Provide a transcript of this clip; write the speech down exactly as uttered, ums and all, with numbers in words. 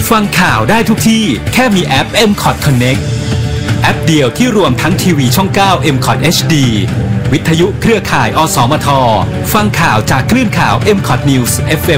ฟังข่าวได้ทุกที่แค่มีแอป เอ็ม คอท Connect แอปเดียวที่รวมทั้งทีวีช่อง เก้า เอ็ม คอท เอช ดี วิทยุเครือข่ายอสมทฟังข่าวจากคลื่นข่าว เอ็ม คอท News เอฟ เอ็ม